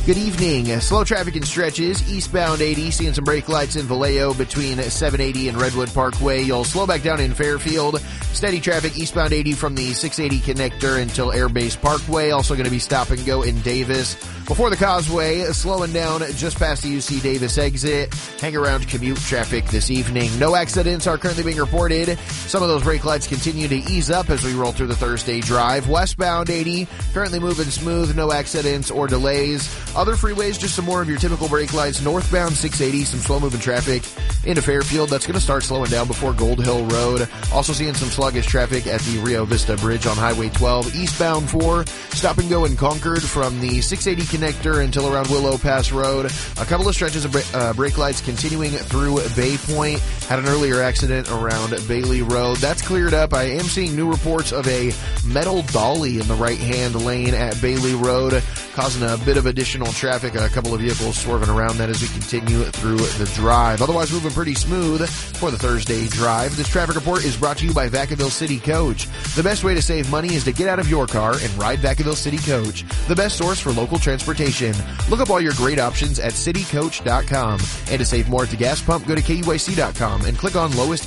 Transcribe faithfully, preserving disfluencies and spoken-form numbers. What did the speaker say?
Good evening. Slow traffic in stretches. Eastbound eighty, seeing some brake lights in Vallejo between seven eighty and Redwood Parkway. You'll slow back down in Fairfield. Steady traffic eastbound eighty from the six eighty connector until Air Base Parkway. Also going to be stop and go in Davis. Before the Causeway, slowing down just past the U C Davis exit. Hang around commute traffic this evening. No accidents are currently being reported. Some of those brake lights continue to ease up as we roll through the Thursday drive. Westbound eighty, currently moving smooth. No accidents or delays. Other freeways, just some more of your typical brake lights. Northbound six eighty, some slow-moving traffic into Fairfield. That's going to start slowing down before Gold Hill Road. Also seeing some sluggish traffic at the Rio Vista Bridge on Highway twelve. Eastbound four, stop and go in Concord from the six eighty connector until around Willow Pass Road. A couple of stretches of bra- uh, brake lights continuing through Bay Point. Had an earlier accident around Bailey Road. That's cleared up. I am seeing new reports of a metal dolly in the right-hand lane at Bailey Road, causing a bit of additional traffic. A couple of vehicles swerving around that as we continue through the drive. Otherwise moving pretty smooth for the Thursday drive. This traffic report is brought to you by Vacaville City Coach. The best way to save money is to get out of your car and ride Vacaville City Coach, the best source for local transportation. Look up all your great options at city coach dot com. And to save more at the gas pump, go to K U I C dot com and click on lowest